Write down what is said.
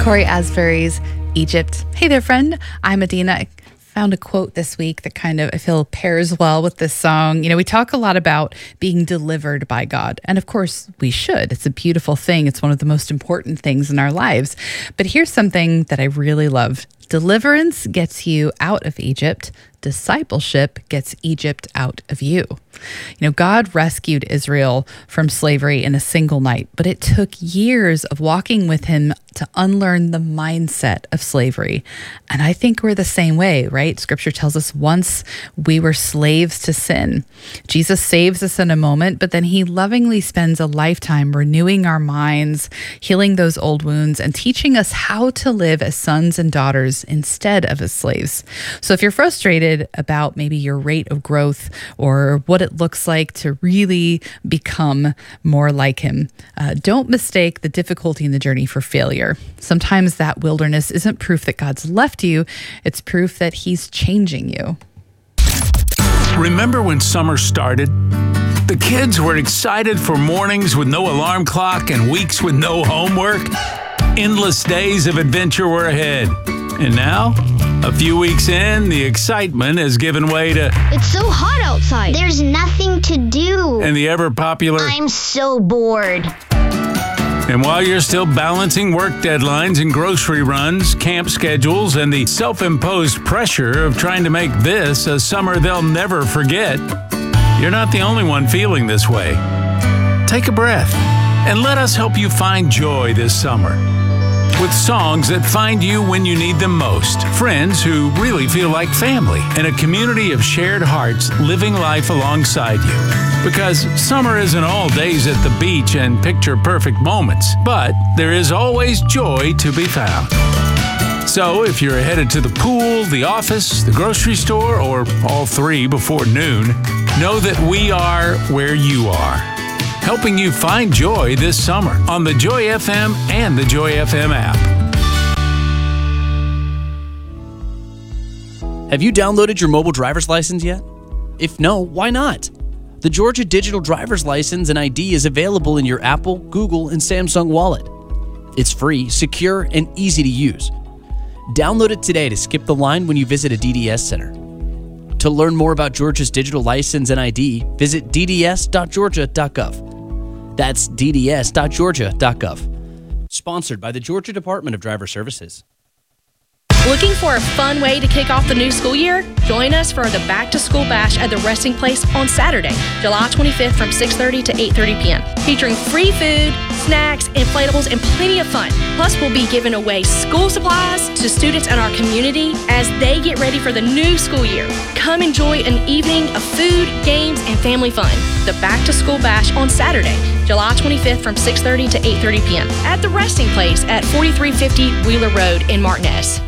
Corey Asbury's Egypt. Hey there, friend. I'm Adina. I found a quote this week that kind of, I feel, pairs well with this song. You know, we talk a lot about being delivered by God. And of course, we should. It's a beautiful thing. It's one of the most important things in our lives. But here's something that I really love. Deliverance gets you out of Egypt. Discipleship gets Egypt out of you. You know, God rescued Israel from slavery in a single night, but it took years of walking with him to unlearn the mindset of slavery. And I think we're the same way, right? Scripture tells us once we were slaves to sin. Jesus saves us in a moment, but then he lovingly spends a lifetime renewing our minds, healing those old wounds, and teaching us how to live as sons and daughters instead of as slaves. So if you're frustrated about maybe your rate of growth or what it looks like to really become more like him, don't mistake the difficulty in the journey for failure. Sometimes that wilderness isn't proof that God's left you, it's proof that he's changing you. Remember when summer started? The kids were excited for mornings with no alarm clock and weeks with no homework. Endless days of adventure were ahead. And now, a few weeks in, the excitement has given way to... It's so hot outside. There's nothing to do. And the ever-popular... I'm so bored. And while you're still balancing work deadlines and grocery runs, camp schedules, and the self-imposed pressure of trying to make this a summer they'll never forget, you're not the only one feeling this way. Take a breath and let us help you find joy this summer. With songs that find you when you need them most, friends who really feel like family, and a community of shared hearts living life alongside you. Because summer isn't all days at the beach and picture-perfect moments, but there is always joy to be found. So if you're headed to the pool, the office, the grocery store, or all three before noon, know that we are where you are, helping you find joy this summer on the Joy FM and the Joy FM app. Have you downloaded your mobile driver's license yet? If no, why not? The Georgia Digital Driver's License and ID is available in your Apple, Google, and Samsung wallet. It's free, secure, and easy to use. Download it today to skip the line when you visit a DDS center. To learn more about Georgia's digital license and ID, visit dds.georgia.gov. That's dds.georgia.gov. Sponsored by the Georgia Department of Driver Services. Looking for a fun way to kick off the new school year? Join us for the Back to School Bash at the Resting Place on Saturday, July 25th from 6:30 to 8:30 p.m. Featuring free food, snacks, inflatables, and plenty of fun. Plus, we'll be giving away school supplies to students in our community as they get ready for the new school year. Come enjoy an evening of food, games, and family fun. The Back to School Bash on Saturday, July 25th from 6:30 to 8:30 p.m. at the Resting Place at 4350 Wheeler Road in Martinez.